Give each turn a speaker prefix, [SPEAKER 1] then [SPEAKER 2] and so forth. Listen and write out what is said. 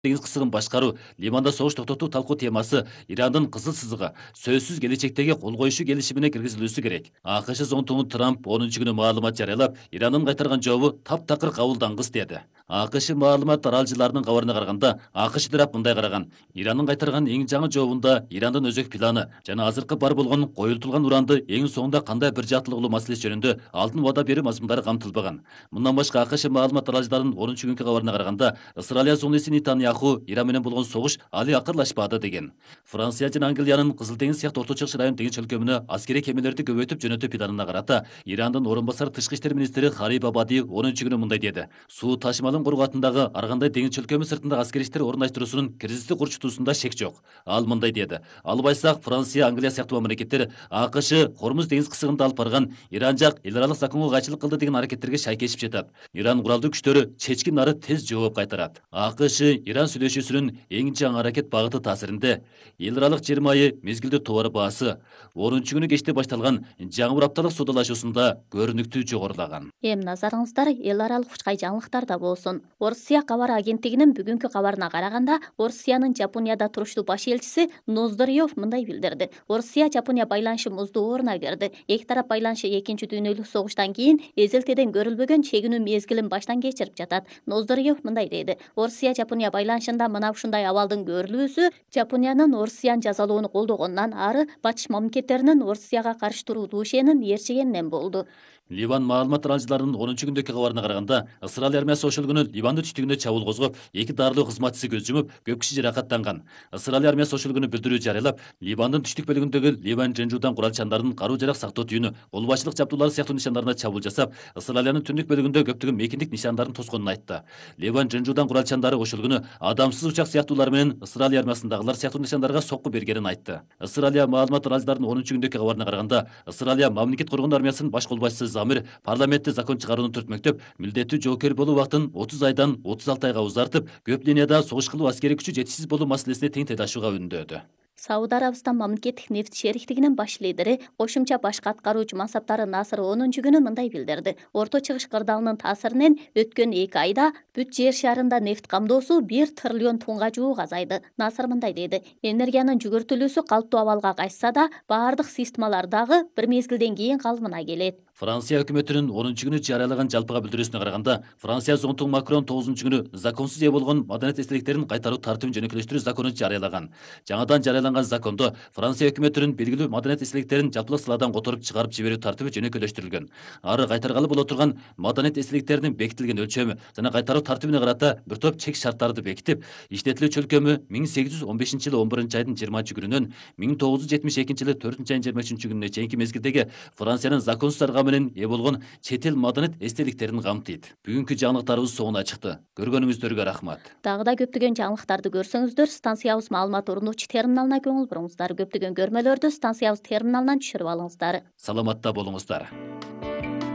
[SPEAKER 1] деңиз кысыгын башкаруу, Ливанда согуш токтотуу талкуу темасы Ирандын кызыл сызыгы сөзсүз келечектеги кол коюшу келишимине киргизилүүсү керек. АКШ зонтугу Трамп 10 күнү маалымат жарыялап, Ирандын кайтарган жообу таптакыр кабылдангыс деди. АКШ маалымат таралчыларынын кабарына караганда, АКШ тарап мындай караган: Ирандын кайтарган эң жаңы жообунда Ирандын өзөк планы жана азыркы бар болгон коюлтулган уранды эң соңунда кандай бир жааттуулук кылуу маселеси жөнүндө алдын убада берүү мазмундары камтылбаган. Мындан башка АКШ маалымат таралчыларынын 10 күнкү кабарына караганда, Ысыралия зунуси Нетаньяху Иран менен болгон согуш али акырлашпады деген. Франция жана Англиянын Кызыл деңиз сыяктуу Орто Чыгыш район деңиз чөлкөмүнө аскерий кемелерди көбөйтүп жөнөтүү планына карата Ирандын орун басар тышкы иштер министри Хариб Абади 10 күнү мындай деди: Суу ташымалын коргоотундагы ар кандай деңиз чөлкөмү сыртындагы аскерий иштер орундаштыруусунун кризистик курчутуусунда шек жок. Ал мындай деди: Албайсак, Франция, Англия сыяктуу мамлекеттер АКШ Хормуз деңиз кысыгында алып барган Иран жак эл аралык законго кайчылык кылды деген аракеттерге шайкешип жатат. Иран куралдуу күчтөрү чечкин ары тез жооп кайтарат. АКШ Иран сүйлөшүүсүнүн эң жаңы аракет багыты таасиринде эл аралык жер майы мезгилдүү товар баасы 10 күнү кечте башталган жаңы бир апталык соодалашуусунда көрүнүктүү жогорулаган.
[SPEAKER 2] Эми назарыңыздар эл аралык учкай жаңылыктарда болсун. Орусия кабар агенттигинин бүгүнкү кабарына караганда, Орусиянын Жапонияда туруштуу баш элчиси Ноздорьев мындай билдирди: Орусия Жапония байланышы муздуу ооруна кирди. Эки тарап байланышы Экинчи дүйнөлүк согуштан кийин эзелтеден көрүлбөгөн чегинүү мезгилин баштан кечирип жатат. Ноздорьев мындай деди: Орусия Жапония байланышында мына ушундай абалдын көрүлүүсү Жапониянын Орусияны жазалоону колдогонунан ары батыш мамлекеттеринин Орусияга каршы туруу ишенин ээрчигенинен болду.
[SPEAKER 1] Ливан маалымат таралчыларынын 10 күндөгү кабарына караганда, Ысыралия армиясы ошол күнү Ливандын түштүгүнө чабуул козгоп, 2 дарылуу кызматчысы көз жумуп, көп киши жаракаттанган. Ысыралия армиясы ошол күнү билдирүү жарыялап, Ливандын түштүк бөлүгүндөгү Ливан Женжудан куралчандардын каруу жарак сактоо түйүнү, кол башчылык жабдуулары сыяктуу нишандарына чабуул жасап, Ысыралиянын түндүк бөлүгүндө көптөгөн мейкиндик нишандарын тосконун айтты. Ливан Женжудан куралчандары ошол күнү адамсыз учак сыяктуулар менен Ысыралия армиясындагылар сыяктуу нишандарга сокку бергенин айтты. Ысыралия маалымат таралчыларынын 10 күндөгү кабарына караганда, Ысыралия мамлекет коргоон армиясынын баш кол башчысы Замир парламентте закон чыгарууну түртмөктөп, милдеттүү жоопкер болуу убактын 30 айдан 36 айга узартып, көп линияда согуш кылуу аскерий күчү жетишсиз болуу маселесине тең тайташууга үндөдү.
[SPEAKER 2] Сауд Арабистан мамлекеттик нефть шериктигинин баш лидери, кошумча башкы аткаруучу мансаптары Насыр 10-күнү мындай билдирди: Орто Чыгыш кырдаалынын таасиринен өткөн 2 айда бүт жер шарында нефть камдоосу 1 триллион тоннга жуук азайды. Насыр мындай деди: Энергиянын жүгүртүлүүсү калыптуу абалга кайтса да, баардык системалар дагы бир мезгилден кийин калыбына келет.
[SPEAKER 1] Франция өкмөтүнүн 10-күнү жарыялаган жалпыга билдирүүсүнө караганда, Франция зонтугу Макрон 9-күнү законсуз ээ болгон маданият эстеликтерин кайтаруу тартибин жөнөкөйлөштүрүү законун жарыялаган. Жаңадан жарыяланган закондо Франция өкмөтүнүн белгилүү маданият эстеликтерин жапылык сылаадан которуп чыгарып жиберүү тартиби жөнөкөйлөштүрүлгөн. Ары кайтаргалы боло турган маданият эстеликтеринин бекитилген өлчөмү жана кайтаруу тартибине карата бир топ чек шарттарды бекитип, иштетилүү чөлкөмү 1815-жылы 11-айдын 20-күнүнөн 1972-жылы 4-айдын 23-күнүнө чейинки мезгилдеги Франциянын законсуз аргамы менен ээ болгон чет эл маданият эстеликтерин камтыйт. Бүгүнкү жаңылыктарыбыз соңуна чыкты. Көргөнүңүздөргө рахмат.
[SPEAKER 2] Дагы да көптөгөн жаңылыктарды көрсөңүздөр, станциябыз маалымат орунуучу терминалына көңүл буруңуздар. Көптөгөн көрмөлөрдү станциябыз терминалынан түшүрүп алыңыздар.
[SPEAKER 1] Саламатта болуңуздар.